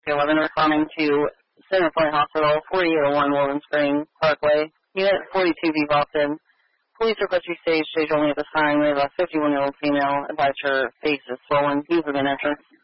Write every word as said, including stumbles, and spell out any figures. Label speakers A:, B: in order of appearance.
A: eleven responding to Center Point Hospital, forty-eight oh one Woven Spring Parkway. Unit forty-two V Boston. Police request you stage, stage only at this time. We have a fifty-one-year-old female. Advise her face is swollen. Use of an entrance.